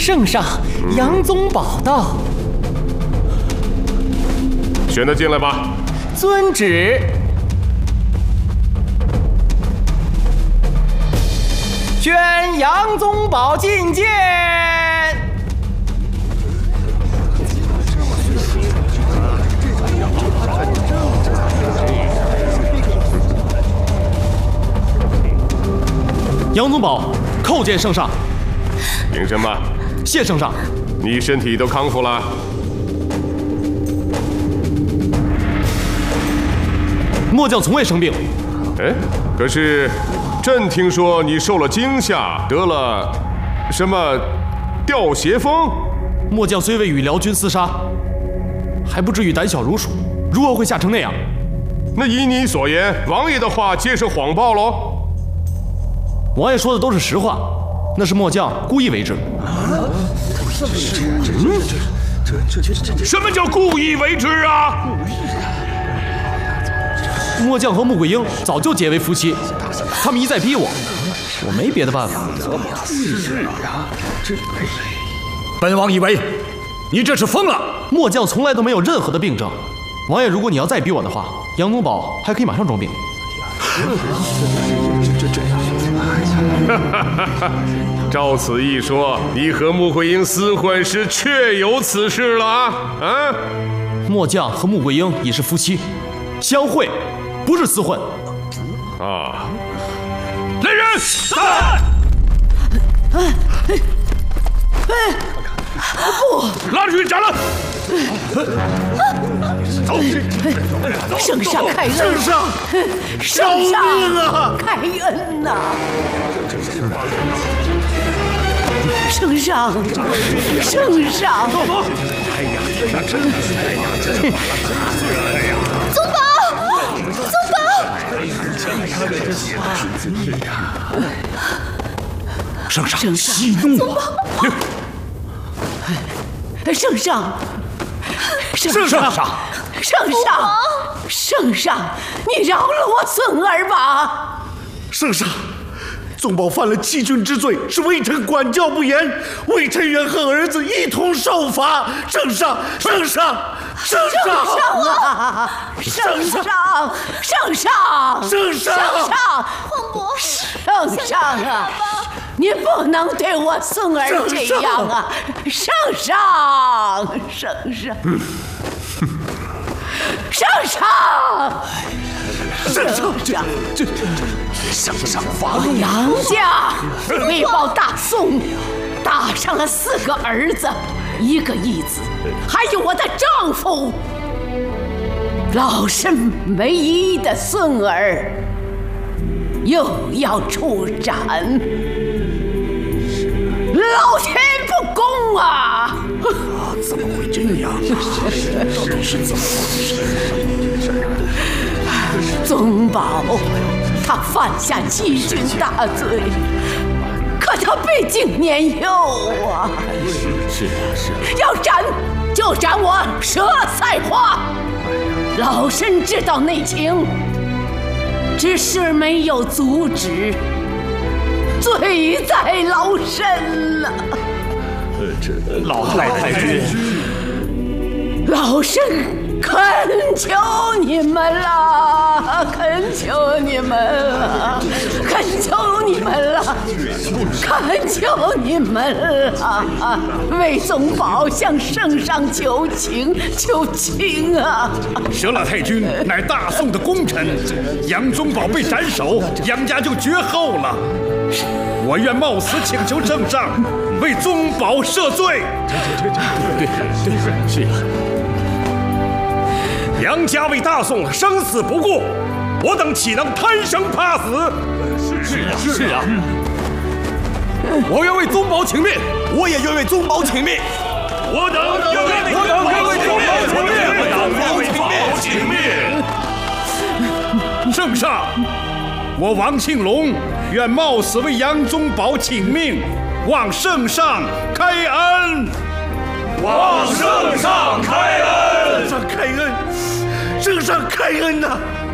圣上，杨宗保到。 选他进来吧。 遵旨。宣杨宗保觐见。 杨宗保叩见圣上。 领身吧。 谢圣上。 你身体都康复了？ 末将从未生病。 哎，可是朕听说你受了惊吓，得了什么吊邪风？ 末将虽未与辽军厮杀，还不至于胆小如鼠，如何会吓成那样？ 那依你所言，王爷的话皆是谎报喽？ 王爷说的都是实话，那是末将故意为之。 什么叫故意为之啊？ 末将和穆桂英早就结为夫妻，他们一再逼我，我没别的办法。 本王以为你这是疯了。 末将从来都没有任何的病症。王爷，如果你要再逼我的话，杨宗保还可以马上装病。 照此一说，你和穆桂英厮混时确有此事了啊！啊！ 末将和穆桂英已是夫妻，相会不是厮混。 啊！来人！ 不！ 拉出去斩了！走！ 圣上开恩！ 圣上！ 圣上啊！ 开恩呐！圣上！圣上！ 哎呀，真是哎呀，真宗保！宗保！ 圣上息怒啊！ 圣上！ 圣上！ 圣上！圣上！你饶了我孙儿吧！ 圣上！宗保犯了欺君之罪，是微臣管教不严，微臣愿和儿子一同受罚。圣上！圣上！圣上啊！圣上！圣上！ 圣上！ 皇伯！圣上啊！你不能对我孙儿这样啊！圣上！圣上！圣上！ 圣上发怒！ 杨家为报大宋，打伤了4个儿子，1个义子，还有我的丈夫，老身唯一的孙儿，又要处斩。老天不公啊！ 怎么会这样啊？是怎么回事？ 宗保，他犯下欺君大罪，可他被经年幼啊！ 是啊， 要斩就斩我佘赛花。老身知道内情，只是没有阻止，罪在老身了。 老太君， 老身恳求你们了，恳求你们了，恳求你们了，恳求你们了！为宗保向圣上求情，求情啊！ 佘老太君乃大宋的功臣，杨宗保被斩首，杨家就绝后了。我愿冒死请求圣上为宗保赦罪。 对，是呀。 杨家为大宋生死不顾，我等岂能贪生怕死？ 是啊。我愿为宗保请命，我也愿为宗保请命。 我等愿为宗保请命。 圣上，我王庆龙愿冒死为杨宗保请命，望圣上开恩。 望圣上开恩！ 圣上开恩！圣上开恩呐！